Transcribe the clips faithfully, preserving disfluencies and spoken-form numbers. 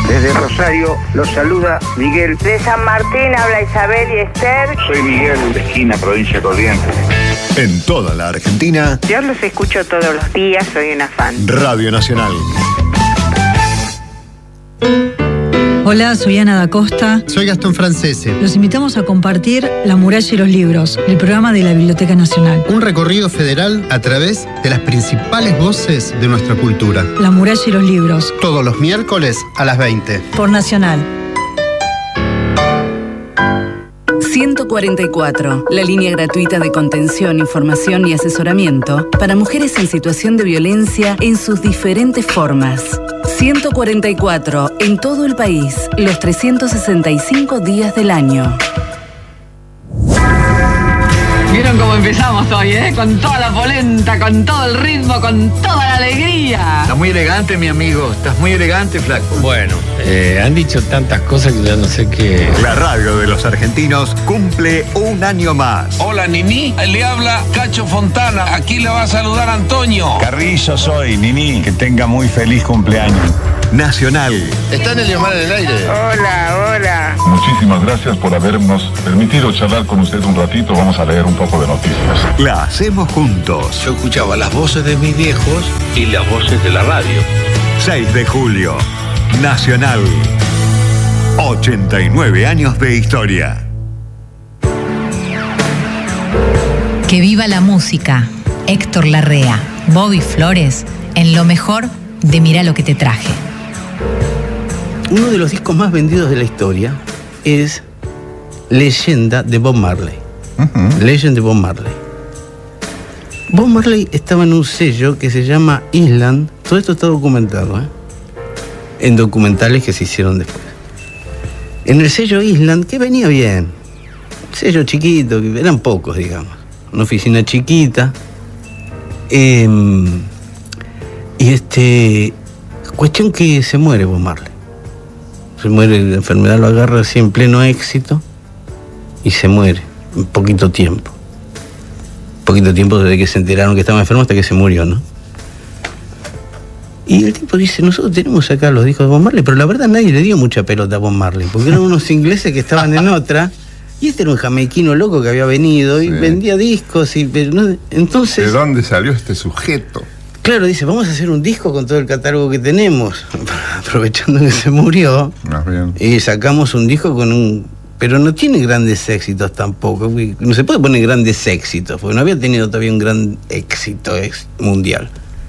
Desde Rosario los saluda Miguel. De San Martín habla Isabel y Esther. Soy Miguel, de Esquina, provincia de Corrientes. En toda la Argentina. Yo los escucho todos los días, soy una fan. Radio Nacional. Hola, soy Ana da Costa. Soy Gastón Francese. Los invitamos a compartir La muralla y los libros, el programa de la Biblioteca Nacional. Un recorrido federal a través de las principales voces de nuestra cultura. La muralla y los libros. Todos los miércoles a las veinte. Por Nacional. ciento cuarenta y cuatro, la línea gratuita de contención, información y asesoramiento para mujeres en situación de violencia en sus diferentes formas. ciento cuarenta y cuatro, en todo el país, los trescientos sesenta y cinco días del año. ¿Vieron cómo empezamos hoy, eh? Con toda la polenta, con todo el ritmo, con toda la alegría. Estás muy elegante, mi amigo. Estás muy elegante, flaco. Bueno, eh, han dicho tantas cosas que ya no sé qué... La radio de los argentinos cumple un año más. Hola, Nini. Le habla Cacho Fontana. Aquí le va a saludar Antonio. Carrillo soy, Nini. Que tenga muy feliz cumpleaños. Nacional. ¿Está en el Eliomar en el aire? Hola, hola. Muchísimas gracias por habernos permitido charlar con usted un ratito. Vamos a leer un poco de noticias. La hacemos juntos. Yo escuchaba las voces de mis viejos y las voces de la radio. seis de julio. Nacional. ochenta y nueve años de historia. Que viva la música. Héctor Larrea, Bobby Flores, en lo mejor de Mirá lo que te traje. Uno de los discos más vendidos de la historia es Leyenda de Bob Marley. Uh-huh. Legend de Bob Marley. Bob Marley estaba en un sello que se llama Island. Todo esto está documentado, ¿eh? En documentales que se hicieron después. En el sello Island, que venía bien. Sello chiquito, que eran pocos, digamos. Una oficina chiquita. Eh, y este... Cuestión que se muere Bob Marley. Se muere, la enfermedad lo agarra así en pleno éxito y se muere en poquito tiempo. Poquito tiempo desde que se enteraron que estaba enfermo hasta que se murió, ¿no? Y el tipo dice, nosotros tenemos acá los discos de Bob Marley, pero la verdad nadie le dio mucha pelota a Bob Marley, porque eran unos ingleses que estaban en otra, y este era un jamaiquino loco que había venido y sí. vendía discos, y pero no, entonces... ¿De dónde salió este sujeto? Claro, dice, vamos a hacer un disco con todo el catálogo que tenemos, aprovechando que se murió, más bien. Y sacamos un disco con un... Pero no tiene grandes éxitos tampoco, no se puede poner grandes éxitos, porque no había tenido todavía un gran éxito mundial.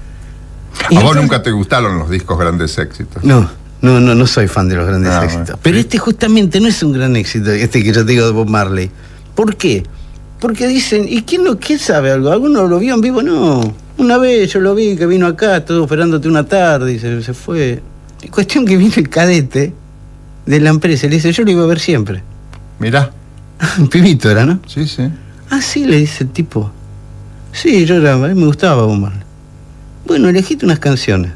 ¿A vos entonces, nunca te gustaron los discos grandes éxitos? No, no, no, no soy fan de los grandes ah, éxitos. Bueno, pero sí. Este justamente no es un gran éxito, este que yo te digo de Bob Marley. ¿Por qué? Porque dicen, ¿y quién, lo, quién sabe algo? ¿Alguno lo vio en vivo? No. Una vez yo lo vi, que vino acá, estuvo esperándote una tarde y se, se fue. Y cuestión que vino el cadete de la empresa y le dice, yo lo iba a ver siempre. Mirá. Un pibito era, ¿no? Sí, sí. Ah, sí, le dice el tipo. Sí, yo era, a mí me gustaba Bob Marley. Bueno, elegiste unas canciones.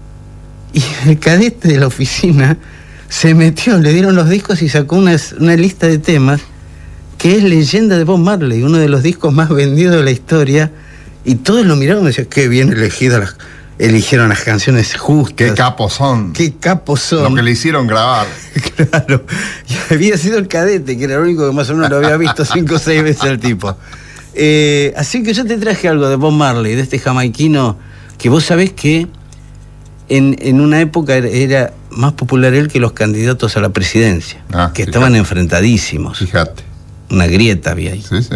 Y el cadete de la oficina se metió, le dieron los discos y sacó una, una lista de temas que es Leyenda de Bob Marley, uno de los discos más vendidos de la historia. Y todos lo miraron y me decían, qué bien elegidas las, eligieron las canciones justas. Qué capos son. Qué capos son. Lo que le hicieron grabar. Claro. Y había sido el cadete, que era el único que más o menos lo había visto cinco o seis veces el tipo. Eh, así que yo te traje algo de Bob Marley, de este jamaiquino, que vos sabés que en, en una época era más popular él que los candidatos a la presidencia, ah, que fíjate. Estaban enfrentadísimos. Fíjate. Una grieta había ahí. Sí, sí.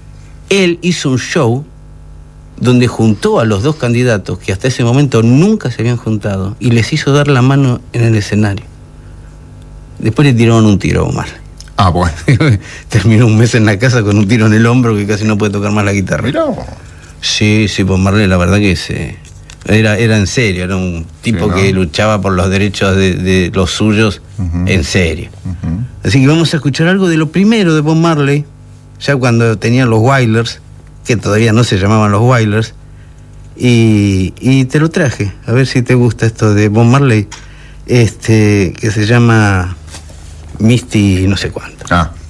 Él hizo un show donde juntó a los dos candidatos que hasta ese momento nunca se habían juntado y les hizo dar la mano en el escenario. Después le tiraron un tiro a Bob Marley. Ah, bueno. Terminó un mes en la casa con un tiro en el hombro que casi no puede tocar más la guitarra. Mirá. Sí, sí, Bob Marley la verdad que se, era, era en serio, era un tipo sí, ¿no? que luchaba por los derechos de, de los suyos uh-huh. en serio. Uh-huh. Así que vamos a escuchar algo de lo primero de Bob Marley, ya cuando tenían los Wailers, que todavía no se llamaban los Wailers, y, y te lo traje, a ver si te gusta esto de Bob Marley, este, que se llama Misty no sé cuánto. Ah.